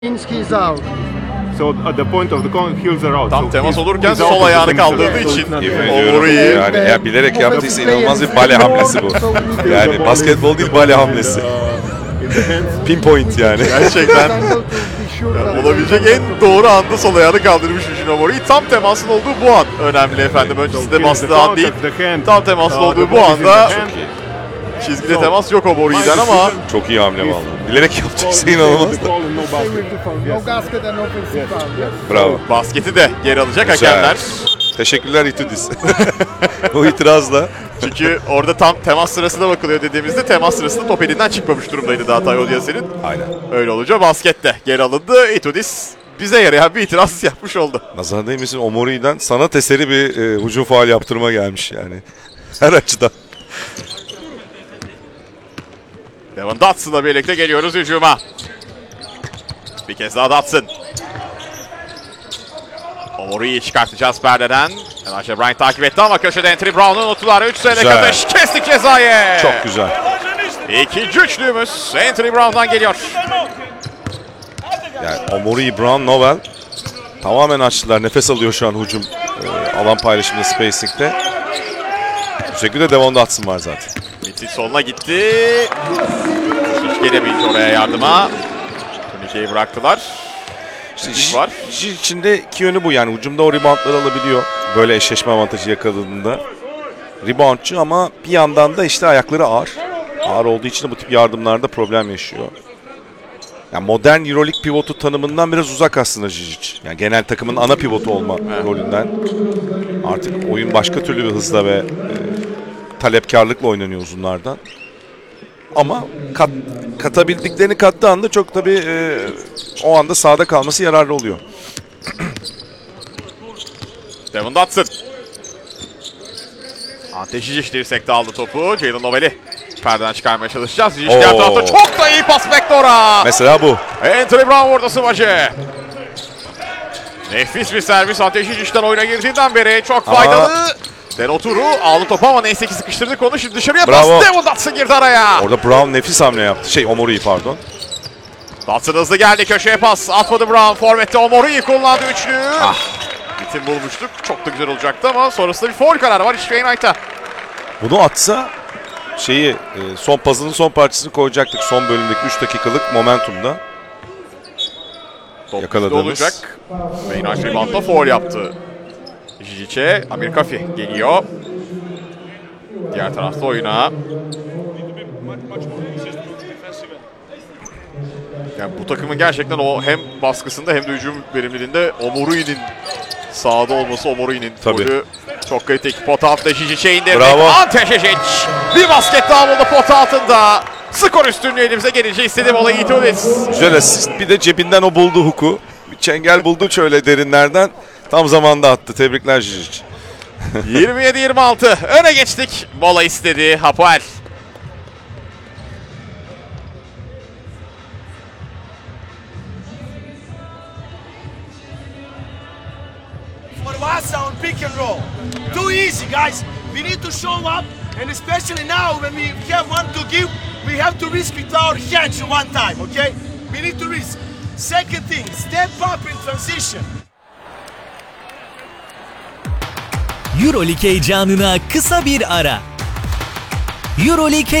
He's out. So at the point of the con, heels are out. Tam So temas he's olurken out sol of the ayağını finisher. kaldırdığı So için it's not Yemin bad. ediyorum Omuri'yi yani eğer bilerek yaptıysa inanılmaz bir bale hamlesi bu. Yani basketbol değil, bale hamlesi. Pinpoint yani. gerçekten olabilecek en doğru anda sol ayağını kaldırmış Omori. Tam temasın olduğu bu an önemli efendim. Öncesinde bastığı an değil. Tam temasın olduğu bu anda çizgide temas yok Omori'den ama Çok iyi hamle vallahi. Bilerek yapacaksa inanılmaz da. Stay with the phone. No gasket and offensive foul. Yes. Bravo. basketi de geri alacak Güzel. hakemler. Teşekkürler İtudis. O itirazla. Çünkü orada tam temas sırasına bakılıyor dediğimizde temas sırasında top elinden çıkmamış durumdaydı daha Tayo Diaz'ın. Aynen. Öyle olunca basket de geri alındı. Itudis bize yarayan bir itiraz yapmış oldu. Nazar değmesin, Omori'den sanat eseri bir hücum faal yaptırma gelmiş yani. Her açıdan. Devon Dotson'la birlikte geliyoruz hücuma. Bir kez daha Dotson. Omori'yi çıkartacağız perdeden. Elijah Bryant takip etti ama köşede Anthony Brown'u unuttular. 3 sayılık Güzel. atış. Kestik cezayı. Çok güzel. İkinci üçlüğümüz Anthony Brown'dan geliyor. Yani Omori, Brown, Noel tamamen açtılar. Nefes alıyor şu an hücum alan paylaşımında, spacing'de. Bu şekilde Devon Dotson var zaten. Mitic soluna gitti. Hiç gelemeyince oraya yardıma. Turnikeyi bıraktılar. İşte var. işin içinde iki yönü bu yani. Hücumda o reboundları alabiliyor. Böyle eşleşme avantajı yakaladığında. Reboundçı ama bir yandan da işte ayakları ağır. Ağır olduğu için de bu tip yardımlarda problem yaşıyor. Yani modern Euroleague pivotu tanımından biraz uzak aslında Žižić. Yani genel takımın ana pivotu olma rolünden. Artık oyun başka türlü bir hızla ve talepkarlıkla oynanıyor uzunlardan. Ama katabildiklerini kattığı anda çok tabii o anda sahada kalması yararlı oluyor. Devon Dotson. Ante Žižić dirsekte aldı topu. Jalen Novel'i perdeden çıkarmaya çalışacağız. Žižić diğer tarafta çok da iyi pas backdoor'a. Mesela bu. Anthony Brown orada smacı. Nefis bir servis Ante Žižić'ten oyuna girdiğinden beri çok faydalı. Denoturu aldı topu ama neyse ki sıkıştırdık onu. Şimdi dışarıya Bravo. pas. Devon Dotson girdi araya. Orada Brown nefis hamle yaptı. Omori pardon. Dotson hızlı geldi köşeye pas. Atmadı Brown. Forvet'te Omori'yi kullandı üçlü. Ritim bulmuştuk. Çok da güzel olacaktı ama sonrasında bir foul kararı var. Shane Wright'a. Bunu atsa son puzzle'ın son parçasını koyacaktık son bölümdeki 3 dakikalık momentumda. Top Yakaladığımız. olacak. Wayne reboundla foul yaptı. Žižić'e Amir Kafi geliyor. Diğer tarafta oyuna. Yani bu takımın gerçekten o hem baskısında hem de hücum verimliliğinde Omori'nin sahada olması, Omori'nin golü çok kritik. Pot altta Žižić'e indirdik. Bravo. Ante Žižić bir basket daha buldu pot altında. Skor üstünlüğü elimize gelince istediğim olayı Itudis. Güzel asist. Bir de cebinden o buldu huku. Bir çengel buldu şöyle derinlerden. Tam zamanda attı. Tebrikler Žižić. 27-26 öne geçtik. Mola istedi Hapoel. For Wasa on pick and roll. Too easy, guys. We need to show up, and especially now when we have one to give, we have to risk with our hands one time, okay? We need to risk. Second thing, step up in transition. Euroleague heyecanına kısa bir ara. Euroleague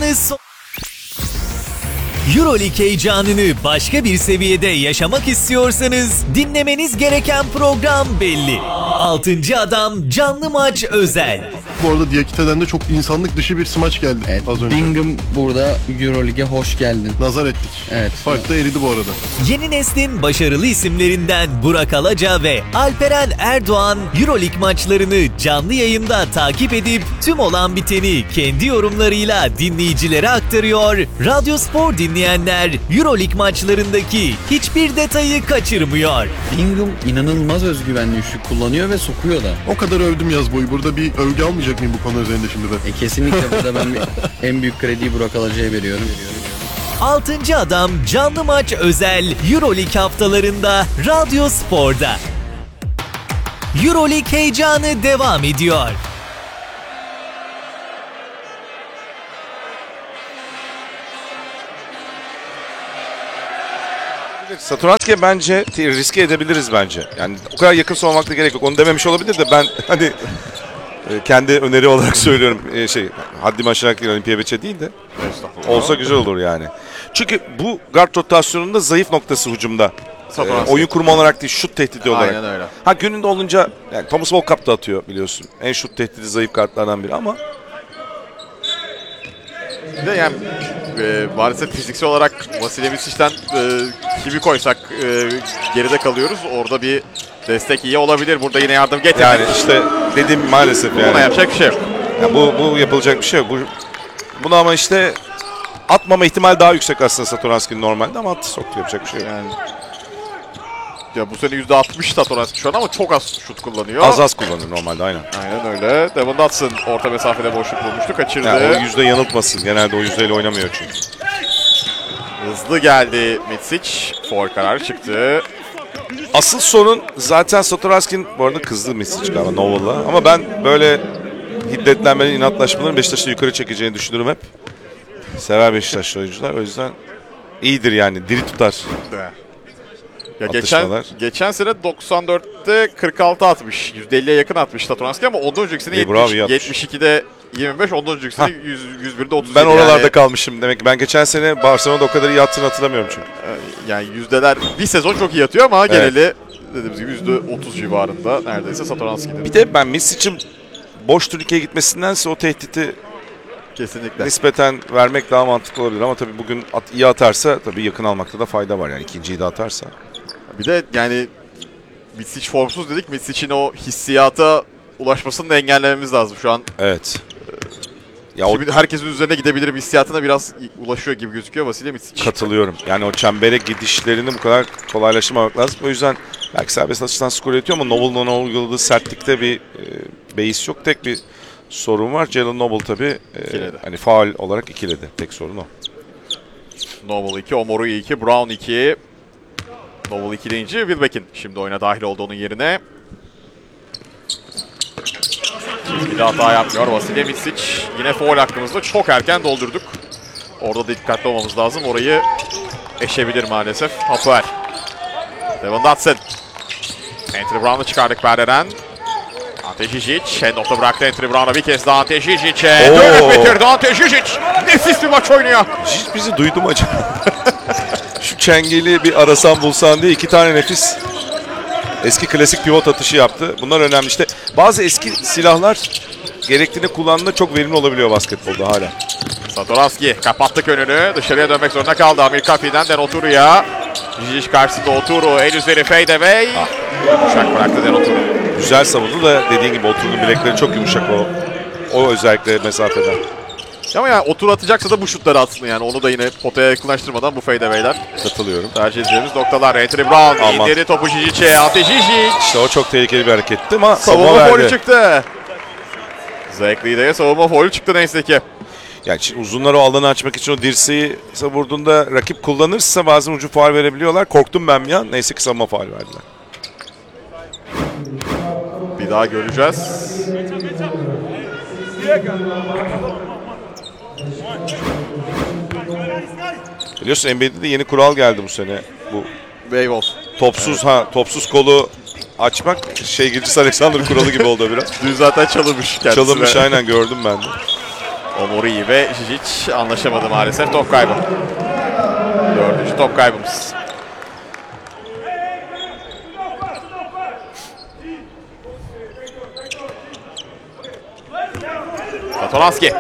heyecanını başka bir seviyede yaşamak istiyorsanız dinlemeniz gereken program belli. 6. Adam canlı maç özel. Bu arada Diakite'den de çok insanlık dışı bir smaç geldi Evet, az önce. Bingham burada Euroleague'e hoş geldin. Nazar ettik. Evet. Fark da eridi bu arada. Yeni neslin başarılı isimlerinden Burak Alaca ve Alperen Erdoğan Euroleague maçlarını canlı yayında takip edip tüm olan biteni kendi yorumlarıyla dinleyicilere aktarıyor. Radyo Spor dinleyenler Euroleague maçlarındaki hiçbir detayı kaçırmıyor. Bingham inanılmaz özgüvenli üçlük kullanıyor ve sokuyor da. O kadar övdüm yaz boyu. Burada bir övgü almayacak mıyım bu konu üzerinde şimdi ben? Kesinlikle burada ben en büyük krediyi Burak Alaca'ya veriyorum. 6. Adam canlı maç özel Euroleague haftalarında Radyo Spor'da. Euroleague heyecanı devam ediyor. Satoranski'ye bence riske edebiliriz bence. Yani o kadar yakın olmakta gerek yok. Onu dememiş olabilir de ben hani kendi öneri olarak söylüyorum. Haddimi aşarak Olimpiya Beç'e değil de olsa güzel olur yani. Çünkü bu guard rotasyonunda zayıf noktası hücumda. Oyun kurma olarak değil, şut tehdidi olarak. Aynen öyle. Ha gününde olunca yani Thomas Volkap da atıyor biliyorsun. En şut tehdidi zayıf kartlardan biri ama Bir de yani maalesef fiziksel olarak Vasilevic'den kimi koysak geride kalıyoruz. Orada bir destek iyi olabilir. Burada yine yardım getirdik. yani işte dediğim maalesef yani. Buna yapacak bir şey yok. Ya bu yapılacak bir şey yok. Bunu ama işte atmama ihtimal daha yüksek aslında Satoranski'nin normalde ama attı soktu, yapacak bir şey yok. Yani ya bu sene %60 Satoranski şu an ama çok az şut kullanıyor. Az kullanır normalde aynen. Aynen öyle. Devon Dotson orta mesafede boşluk bulmuştu. Kaçırdı. Yani o yüzde yanıltmasın. Genelde o yüzdeyle oynamıyor çünkü. Hızlı geldi Mitsic. Foul kararı çıktı. Asıl sorun zaten Satoranski'nin, bu arada kızdı Mitsic galiba Novel'la. Ama ben böyle hiddetlenmenin, inatlaşmaların Beşiktaş'ta yukarı çekeceğini düşünürüm hep. Sever Beşiktaşlı oyuncular. O yüzden iyidir yani. Diri tutar. Ya Atışmalar. geçen sene 94'te 46 atmış. %50'ye yakın atmış Satoranski ama ondan önceki sene bravo, iyi atmış. 72'de 25, ondan önceki sene 101'de 37. Ben oralarda yani, kalmışım. Demek ki ben geçen sene Barcelona'da o kadar iyi attığını hatırlamıyorum çünkü. yani yüzdeler bir sezon çok iyi atıyor ama geneli dediğimiz gibi %30 civarında neredeyse Satoranski'de. Bir de ben Misic'in boş turnike'ye gitmesindense o tehdidi Kesinlikle. nispeten vermek daha mantıklı olabilir ama tabii bugün iyi atarsa tabii yakın almakta da fayda var yani ikinciyi de atarsa. Bir de yani Mitsic formsuz dedik. Mitsic'in o hissiyata ulaşmasını da engellememiz lazım şu an. Evet. Ya Herkesin üzerine gidebilir hissiyatına biraz ulaşıyor gibi gözüküyor Vasilij Mitsic. katılıyorum. Yani o çembere gidişlerini bu kadar kolaylaştırmamak lazım. O yüzden belki serbest atıştan skor üretiyor ama Noble'dan uyguladığı sertlikte bir beis yok. Tek bir sorun var. Jalen Noble tabii hani faul olarak ikiledi. Tek sorun o. Noble 2, Omoru 2, Brown 2. Noble 2 deyince Wilbeck'in şimdi oyuna dahil oldu onun yerine. Çizgide hata yapmıyor Vasilij Mitsic. Yine foul hakkımızda çok erken doldurduk. Orada da dikkatli olmamız lazım. Orayı eşebilir maalesef. Hapoel. Devon Dotson. Anthony Brown'u çıkardık perdeden. Ante Žižić. Handoff'ta bıraktı Anthony Brown'a bir kez daha Ante Živic'e. Dönüp bitirdi Ante Žižić. Nefis bir maç oynuyor. Hiç bizi duydu mu acaba? Şu çengeli bir arasan bulsan diye 2 tane nefis eski klasik pivot atışı yaptı. Bunlar önemli. İşte bazı eski silahlar gerektiğinde kullandığında çok verimli olabiliyor basketbolda hala. Satoranski kapattık önünü. Dışarıya dönmek zorunda kaldı. Amir Kafi'den Den Oturu'ya. Žižić karşısında Oturu. El üzeri fade away. Yumuşak bıraktı Den Oturu. Güzel savundu da dediğin gibi Oturu'nun bilekleri çok yumuşak o özellikle mesafeden. Ama yani Oturu atacaksa da bu şutları atsın yani. Onu da yine potaya yakınlaştırmadan bu fade away'ler. Katılıyorum. Tercih edeceğimiz noktalar. Anthony Brown indirdi topu Žižić'e. Ante Žižić. İşte o çok tehlikeli bir hareketti ama Savunma faulü çıktı. Zekli'de savunma faulü çıktı neyse ki. Yani uzunları o alanı açmak için o dirseği vurduğunda rakip kullanırsa bazen ucu faul verebiliyorlar. Korktum ben ya. Neyse ki savunma faul verdiler. Bir daha göreceğiz. Biliyorsun NBA'de de yeni kural geldi bu sene. Bu Waywolf. Topsuz kolu açmak Gilgeous Alexander kuralı gibi oldu biraz. Dün zaten çalınmış kendisine. Çalınmış aynen gördüm ben de. Omori ve Žižić anlaşamadı maalesef. Top kaybı. 4. top kaybımız. Satoranski.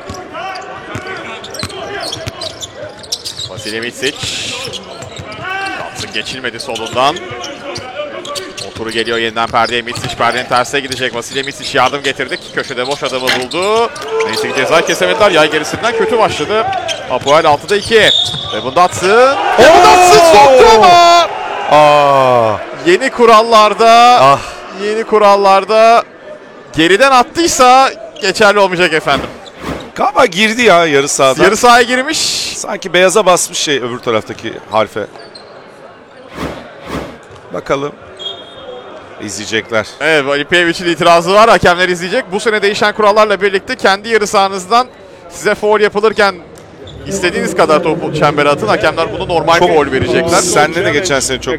Vasilij Mitsic. Thompson geçilmedi solundan. Oturu geliyor yeniden perdeye. Mitsic perdenin tersine gidecek. Vasilij Mitsic yardım getirdik. Köşede boş adamı buldu. Neyse ki ceza kesemediler. Yay gerisinden kötü başladı. Hapoel 6'da 2. Devon Dotson. Devon Dotson soktu ama. Yeni kurallarda geriden attıysa geçerli olmayacak efendim. Galiba girdi ya yarı sahadan. Yarı sahaya girmiş. Sanki beyaza basmış öbür taraftaki harfe. Bakalım. İzleyecekler. Evet, Alipeyevic'in itirazı var. Hakemler izleyecek. Bu sene değişen kurallarla birlikte kendi yarı sahanızdan size faul yapılırken istediğiniz kadar topu çembere atın. Hakemler bunu normal faul verecekler. Senle de geçen sene çok